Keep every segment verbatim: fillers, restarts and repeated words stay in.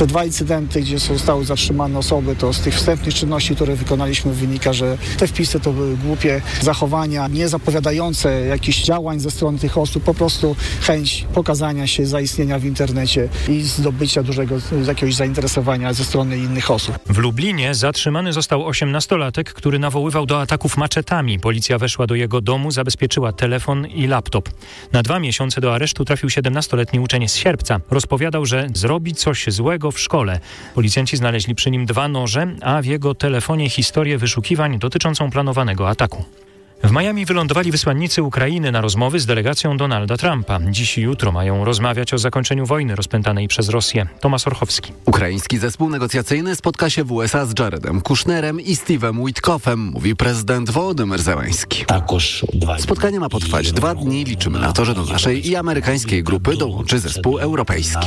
Te dwa incydenty, gdzie zostały zatrzymane osoby, to z tych wstępnych czynności, które wykonaliśmy, wynika, że te wpisy to były głupie zachowania, nie zapowiadające jakichś działań ze strony tych osób, po prostu chęć pokazania się, zaistnienia w internecie i zdobycia dużego jakiegoś zainteresowania ze strony innych osób. W Lublinie zatrzymany został osiemnastolatek, który nawoływał do ataków maczetami. Policja weszła do jego domu, zabezpieczyła telefon i laptop. Na dwa miesiące do aresztu trafił siedemnastoletni uczeń z Sierpca. Rozpowiadał, że zrobi coś złego w szkole. Policjanci znaleźli przy nim dwa noże, a w jego telefonie historię wyszukiwań dotyczącą planowanego ataku. W Miami wylądowali wysłannicy Ukrainy na rozmowy z delegacją Donalda Trumpa. Dziś i jutro mają rozmawiać o zakończeniu wojny rozpętanej przez Rosję. Tomasz Orchowski. Ukraiński zespół negocjacyjny spotka się w U S A z Jaredem Kushnerem i Steve'em Witkoffem, mówi prezydent Wołodymyr Zełenski. Spotkanie ma potrwać dwa dni. Liczymy na to, że do naszej i amerykańskiej grupy dołączy zespół europejski.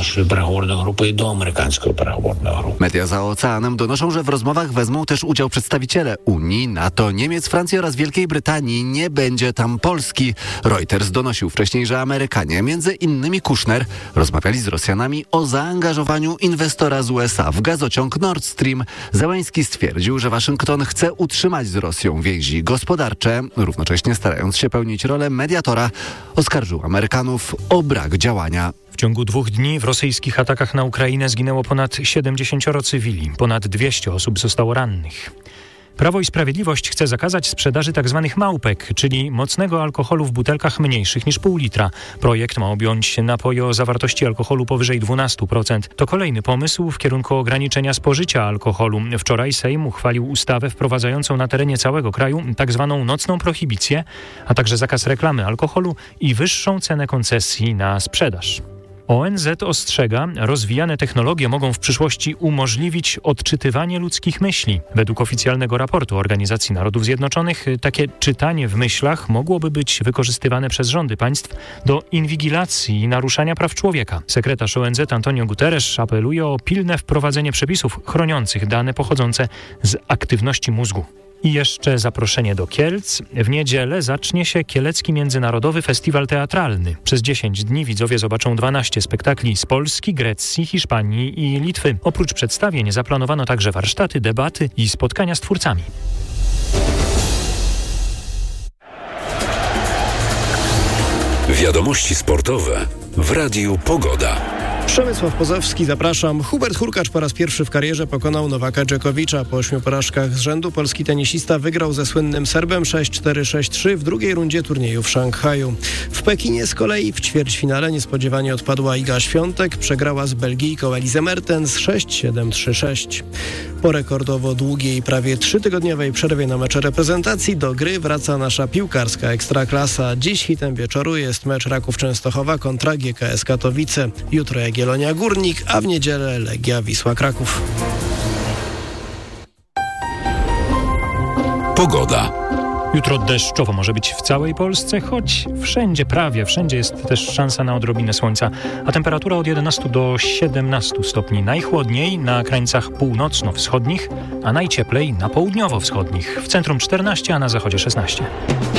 Media za oceanem donoszą, że w rozmowach wezmą też udział przedstawiciele Unii, NATO, Niemiec, Francji oraz Wielkiej Brytanii. Nie będzie tam Polski. Reuters donosił wcześniej, że Amerykanie, między innymi Kushner, rozmawiali z Rosjanami o zaangażowaniu inwestora z U S A w gazociąg Nord Stream. Zełenski stwierdził, że Waszyngton chce utrzymać z Rosją więzi gospodarcze, równocześnie starając się pełnić rolę mediatora. Oskarżył Amerykanów o brak działania. W ciągu dwóch dni w rosyjskich atakach na Ukrainę zginęło ponad siedemdziesięcioro cywili. Ponad dwieście osób zostało rannych. Prawo i Sprawiedliwość chce zakazać sprzedaży tzw. małpek, czyli mocnego alkoholu w butelkach mniejszych niż pół litra. Projekt ma objąć napoje o zawartości alkoholu powyżej dwanaście procent. To kolejny pomysł w kierunku ograniczenia spożycia alkoholu. Wczoraj Sejm uchwalił ustawę wprowadzającą na terenie całego kraju tzw. nocną prohibicję, a także zakaz reklamy alkoholu i wyższą cenę koncesji na sprzedaż. O N Z ostrzega, rozwijane technologie mogą w przyszłości umożliwić odczytywanie ludzkich myśli. Według oficjalnego raportu Organizacji Narodów Zjednoczonych takie czytanie w myślach mogłoby być wykorzystywane przez rządy państw do inwigilacji i naruszania praw człowieka. Sekretarz O N Z Antonio Guterres apeluje o pilne wprowadzenie przepisów chroniących dane pochodzące z aktywności mózgu. I jeszcze zaproszenie do Kielc. W niedzielę zacznie się Kielecki Międzynarodowy Festiwal Teatralny. Przez dziesięć dni widzowie zobaczą dwanaście spektakli z Polski, Grecji, Hiszpanii i Litwy. Oprócz przedstawień zaplanowano także warsztaty, debaty i spotkania z twórcami. Wiadomości sportowe w Radiu Pogoda. Przemysław Pozowski, zapraszam. Hubert Hurkacz po raz pierwszy w karierze pokonał Nowaka Dżokowicza. Po ośmiu porażkach z rzędu polski tenisista wygrał ze słynnym Serbem sześć cztery sześć trzy w drugiej rundzie turnieju w Szanghaju. W Pekinie z kolei w ćwierćfinale niespodziewanie odpadła Iga Świątek. Przegrała z Belgijką Elizę Mertens sześć siedem trzy sześć. Po rekordowo długiej, prawie trzytygodniowej przerwie na mecze reprezentacji do gry wraca nasza piłkarska ekstraklasa. Dziś hitem wieczoru jest mecz Raków Częstochowa kontra G K S Katowice. Jutro Jagiellonia Górnik, a w niedzielę Legia Wisła Kraków. Pogoda. Jutro deszczowo może być w całej Polsce, choć wszędzie, prawie wszędzie jest też szansa na odrobinę słońca, a temperatura od jedenastu do siedemnastu stopni. Najchłodniej na krańcach północno-wschodnich, a najcieplej na południowo-wschodnich. W centrum czternaście, a na zachodzie szesnaście.